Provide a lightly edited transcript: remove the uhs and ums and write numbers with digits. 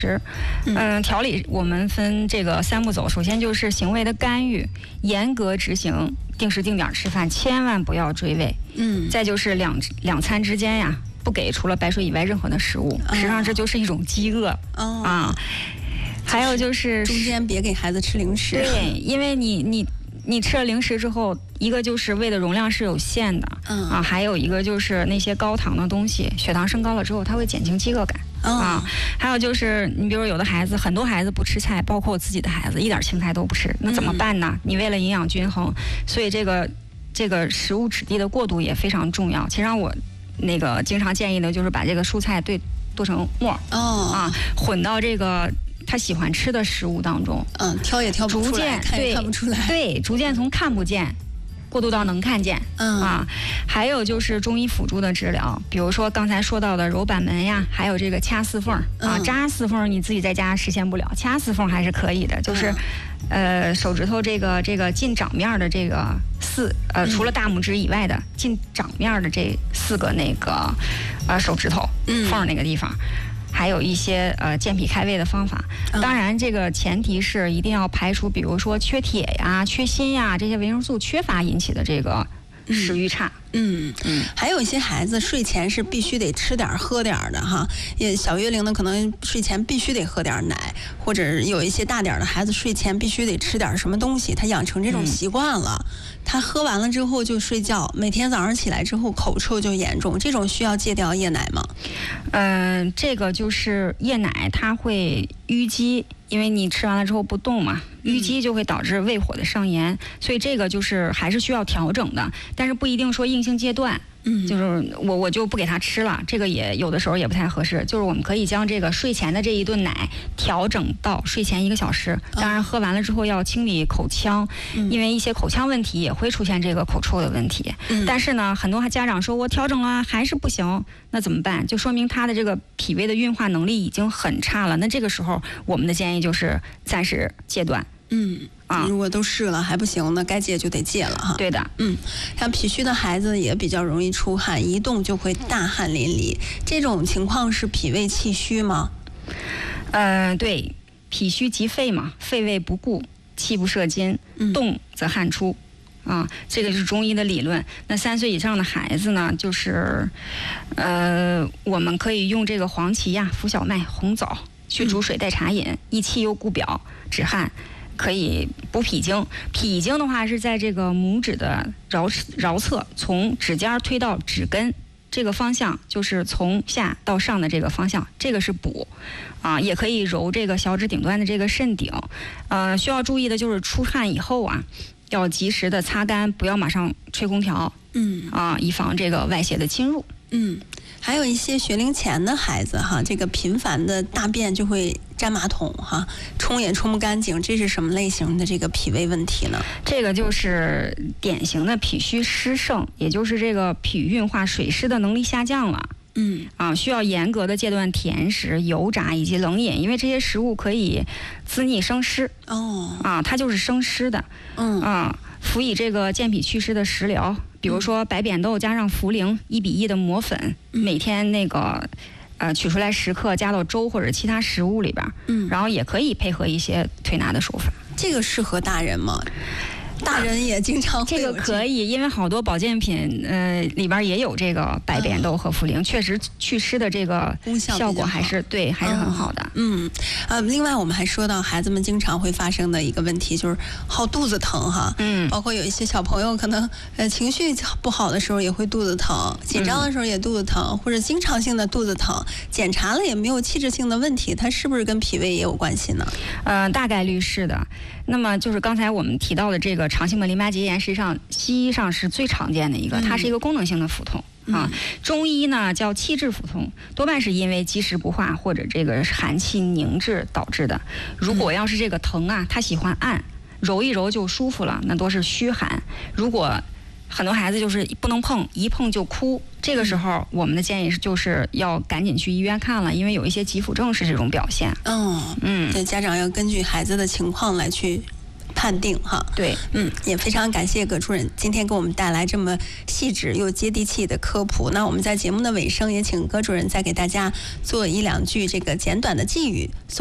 调理我们分这个3步走，首先就是行为的干预，严格执行定时定点吃饭，千万不要追喂。再就是两餐之间呀，不给除了白水以外任何的食物，实际上这就是一种饥饿啊。还有就是中间别给孩子吃零食， 对，因为你吃了零食之后，一个就是胃的容量是有限的，还有一个就是那些高糖的东西，血糖升高了之后，它会减轻饥饿感。还有就是你比如有的孩子，很多孩子不吃菜，包括我自己的孩子，一点青菜都不吃，那怎么办呢？你为了营养均衡，所以这个食物质地的过渡也非常重要。其实让我经常建议的就是把这个蔬菜剁成末混到这个他喜欢吃的食物当中， 挑也挑不出来，看也看不出来， 对，逐渐从看不见过渡到能看见，还有就是中医辅助的治疗，比如说刚才说到的揉板门呀，还有这个掐四缝扎四缝，你自己在家实现不了，掐四缝还是可以的，就是手指头这个近掌面的这个除了大拇指以外的近掌面的这4个手指头缝那个地方。还有一些健脾开胃的方法，当然这个前提是一定要排除，比如说缺铁呀、缺锌呀这些维生素缺乏引起的这个食欲差。 还有一些孩子睡前是必须得吃点喝点的哈，也小月龄的可能睡前必须得喝点奶，或者有一些大点的孩子睡前必须得吃点什么东西，他养成这种习惯了，他喝完了之后就睡觉，每天早上起来之后口臭就严重，这种需要戒掉夜奶吗？ 这个就是夜奶它会淤积，因为你吃完了之后不动嘛，淤积就会导致胃火的上炎，所以这个就是还是需要调整的，但是不一定说硬性戒断。就是我就不给他吃了，这个也有的时候也不太合适。就是我们可以将这个睡前的这一顿奶调整到睡前1个小时，当然喝完了之后要清理口腔，因为一些口腔问题也会出现这个口臭的问题。但是呢，很多家长说我调整了还是不行，那怎么办？就说明他的这个脾胃的运化能力已经很差了。那这个时候我们的建议就是暂时戒断。 如果都试了还不行，那该戒就得戒了哈。 对的。 像脾虚的孩子也比较容易出汗，一动就会大汗淋漓，这种情况是脾胃气虚吗？ 对，脾虚即肺嘛，肺胃不顾，气不摄筋，动则汗出。这个是中医的理论。那3岁以上的孩子呢，就是我们可以用这个黄芪呀、浮小麦、红枣去煮水代茶饮，益气又固表，止汗。可以补脾经，脾经的话是在这个拇指的桡侧，从指尖推到指根这个方向，就是从下到上的这个方向，这个是补。也可以揉这个小指顶端的这个肾顶。需要注意的就是出汗以后要及时的擦干，不要马上吹空调。以防这个外邪的侵入。 还有一些学龄前的孩子哈，这个频繁的大便就会沾马桶哈，冲也冲不干净，这是什么类型的这个脾胃问题呢？ 这个就是典型的脾虚湿盛，也就是这个脾运化水湿的能力下降了。需要严格的戒断甜食、油炸以及冷饮，因为这些食物可以滋腻生湿。它就是生湿的。辅以这个健脾祛湿的食疗，比如说白扁豆加上茯苓1:1的磨粉，每天取出来10克，加到粥或者其他食物里边。然后也可以配合一些推拿的手法。 这个适合大人吗？大人也经常会这个可以，因为好多保健品里边也有这个白扁豆和茯苓，确实祛湿的这个效果还是很好的。 另外我们还说到孩子们经常会发生的一个问题就是好肚子疼哈。包括有一些小朋友可能情绪不好的时候也会肚子疼，紧张的时候也肚子疼，或者经常性的肚子疼，检查了也没有器质性的问题，它是不是跟脾胃也有关系呢？ 大概率是的。那么就是刚才我们提到的这个肠系膜淋巴结炎，实际上西医上是最常见的一个，它是一个功能性的腹痛。中医呢叫气滞腹痛，多半是因为积食不化或者这个寒气凝滞导致的。如果要是这个疼它喜欢按，揉一揉就舒服了，那都是虚寒。如果很多孩子就是不能碰，一碰就哭，这个时候我们的建议就是要赶紧去医院看了，因为有一些急腹症是这种表现。 对，家长要根据孩子的情况来去判定哈。 对， 也非常感谢葛主任今天给我们带来这么细致又接地气的科普。那我们在节目的尾声也请葛主任再给大家做1-2句这个简短的寄语。